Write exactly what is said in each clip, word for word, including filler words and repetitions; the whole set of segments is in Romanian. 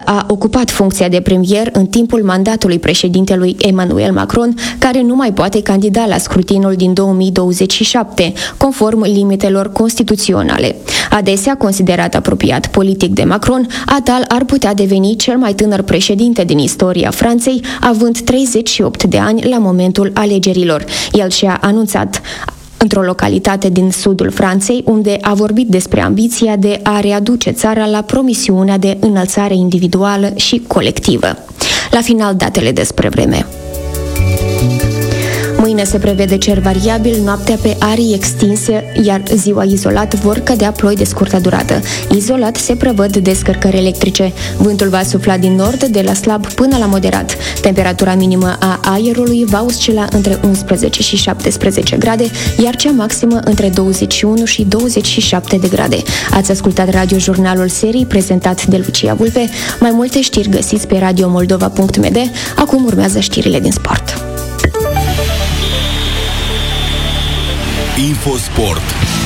a ocupat funcția de premier în timpul mandatului președintelui Emmanuel Macron, care nu mai poate candida la scrutinul din două mii douăzeci și șapte, conform limitelor constituționale. Adesea considerat apropiat politic de Macron, Attal ar putea deveni cel mai tânăr președinte din istoria Franței, având treizeci și opt de ani la momentul alegerilor. El și-a anunțat într-o localitate din sudul Franței, unde a vorbit despre ambiția de a readuce țara la promisiunea de înălțare individuală și colectivă. La final, datele despre vreme. Mâine se prevede cer variabil, noaptea pe arii extinse, iar ziua izolat vor cădea ploi de scurtă durată. Izolat se prevăd descărcări electrice. Vântul va sufla din nord de la slab până la moderat. Temperatura minimă a aerului va oscila între unsprezece și șaptesprezece grade, iar cea maximă între douăzeci și unu și douăzeci și șapte de grade. Ați ascultat radiojurnalul serii prezentat de Lucia Vulpe. Mai multe știri găsiți pe radio moldova punct m d. Acum urmează știrile din sport. Infosport.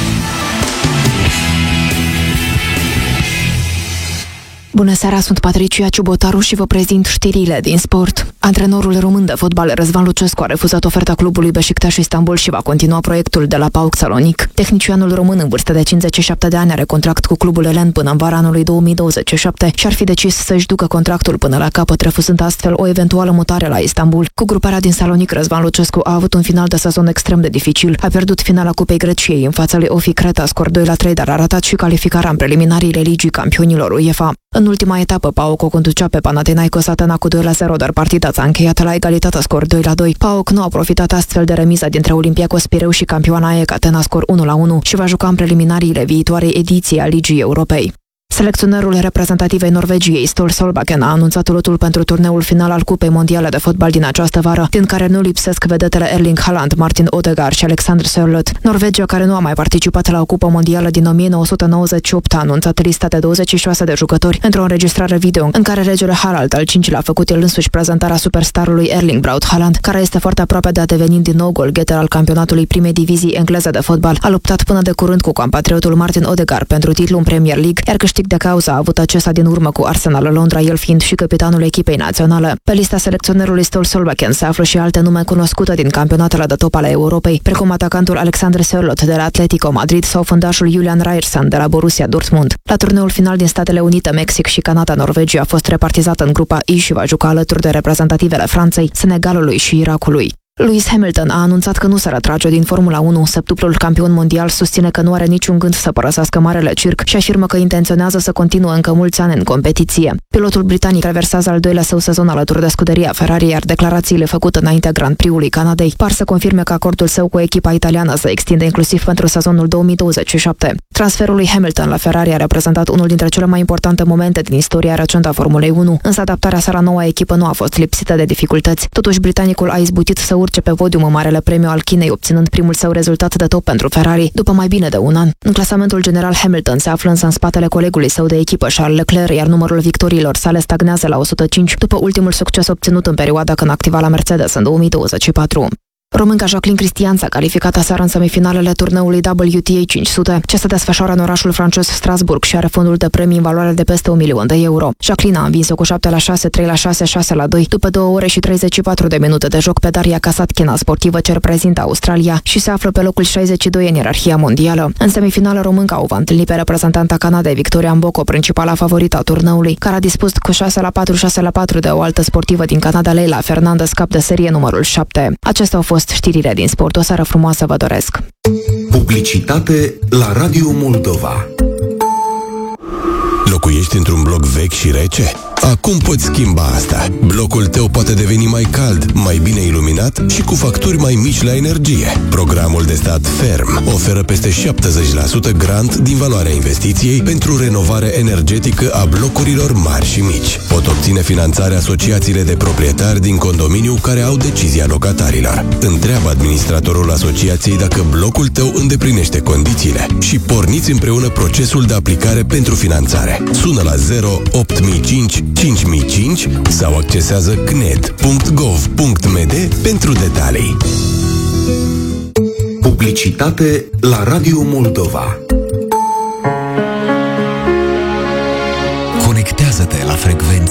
Bună seara, sunt Patricia Ciubotaru și vă prezint știrile din sport. Antrenorul român de fotbal Răzvan Lucescu a refuzat oferta clubului Beşiktaş Istanbul și va continua proiectul de la PAOK Salonic. Tehnicianul român în vârstă de cincizeci și șapte de ani are contract cu clubul elen până în vara anului două mii douăzeci și șapte și ar fi decis să-și ducă contractul până la capăt, refuzând astfel o eventuală mutare la Istanbul. Cu gruparea din Salonic, Răzvan Lucescu a avut un final de sezon extrem de dificil. A pierdut finala Cupei Greciei în fața lui Ofi Creta, scor doi la trei, dar a ratat și calificarea în preliminariile Ligii Campionilor UEFA. În ultima etapă, PAOK o conducea pe Panathinaikos Atena cu doi la zero, dar partida s-a încheiat la egalitate, scor doi la doi. PAOK nu a profitat astfel de remiza dintre Olympiacos Pireu și campioana A E C Atena, scor unu la unu, și va juca în preliminariile viitoarei ediții a Ligii Europei. Selecționerul reprezentativei Norvegiei, Ståle Solbakken, a anunțat lotul pentru turneul final al Cupei Mondiale de Fotbal din această vară, din care nu lipsesc vedetele Erling Haaland, Martin Odegaard și Alexander Sørloth. Norvegia, care nu a mai participat la o Cupă Mondială din o mie nouă sute nouăzeci și opt, a anunțat lista de douăzeci și șase de jucători într-o înregistrare video în care regele Harald al cincilea a făcut el însuși prezentarea superstarului Erling Braut Haaland, care este foarte aproape de a deveni din nou golgheter al campionatului primei divizii engleze de fotbal. A luptat până de curând cu compatriotul Martin Odegaard pentru titlu în Premier League, iar câștig de cauză a avut acesta din urmă cu Arsenal Londra, el fiind și capitanul echipei naționale. Pe lista selecționerului Ståle Solbakken se află și alte nume cunoscute din campionatele de top ale Europei, precum atacantul Alexander Sørloth de la Atletico Madrid sau fundașul Julian Ryerson de la Borussia Dortmund. La turneul final din Statele Unite, Mexic și Canada, Norvegia a fost repartizată în grupa I și va juca alături de reprezentativele Franței, Senegalului și Irakului. Lewis Hamilton a anunțat că nu se retrage din Formula unu. Septuplul campion mondial susține că nu are niciun gând să părăsească marele circ și afirmă că intenționează să continue încă mulți ani în competiție. Pilotul britanic traversează al doilea său sezon alături de scuderia Ferrari, iar declarațiile făcute înaintea Grand Prix-ului Canadei par să confirme că acordul său cu echipa italiană se extinde inclusiv pentru sezonul două mii douăzeci și șapte. Transferul lui Hamilton la Ferrari a reprezentat unul dintre cele mai importante momente din istoria recentă a Formulei unu, însă adaptarea sa la noua echipă nu a fost lipsită de dificultăți. Totuși, britanicul a izbutit să urce pe podium în Marele Premiu al Chinei, obținând primul său rezultat de top pentru Ferrari după mai bine de un an. În clasamentul general, Hamilton se află însă în spatele colegului său de echipă, Charles Leclerc, iar numărul victoriilor sale stagnează la o sută cinci, după ultimul succes obținut în perioada când activa la Mercedes în două mii douăzeci și patru. Românca Jacqueline Cristian s-a calificat aseară în semifinalele turneului W T A cinci sute, ce se desfășoară în orașul francez Strasbourg și are fondul de premii în valoare de peste un milion de euro. Jacqueline a învins-o cu șapte la șase, trei la șase, șase la doi, după două ore și treizeci și patru de minute de joc pe Daria Kasatkina, sportivă ce reprezintă Australia și se află pe locul șaizeci și doi în ierarhia mondială. În semifinală, românca o va întâlni pe reprezentanta Canadei, Victoria Mboko, principala favorită a turneului, care a dispus cu șase la patru, șase la patru de o altă sportivă din Canada, Leila Fernandez, cap de serie numărul șapte. Acestea au fost știrile din sport. O seară frumoasă vă doresc! Publicitate la Radio Moldova. Locuiești într-un bloc vechi și rece? Acum poți schimba asta. Blocul tău poate deveni mai cald, mai bine iluminat și cu facturi mai mici la energie. Programul de stat Ferm oferă peste șaptezeci la sută grant din valoarea investiției pentru renovare energetică a blocurilor mari și mici. Pot obține finanțare asociațiile de proprietari din condominiu care au decizia locatarilor. Întreabă administratorul asociației dacă blocul tău îndeplinește condițiile și porniți împreună procesul de aplicare pentru finanțare. Sună la zero opt mii cinci cinci mii cinci sau accesează c n e d punct gov punct m d pentru detalii. Publicitate la Radio Moldova. Conectează-te la frecvență.